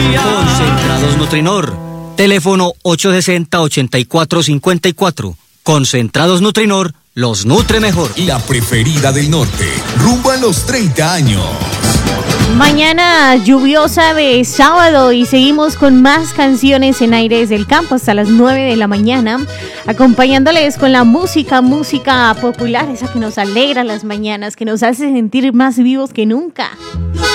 Concentrados Nutrinor. Teléfono 860-8454. Concentrados Nutrinor los nutre mejor. La preferida del norte, rumbo a los 30 años. Mañana lluviosa de sábado y seguimos con más canciones en Aires del Campo hasta las 9 de la mañana, acompañándoles con la música popular, esa que nos alegra las mañanas, que nos hace sentir más vivos que nunca.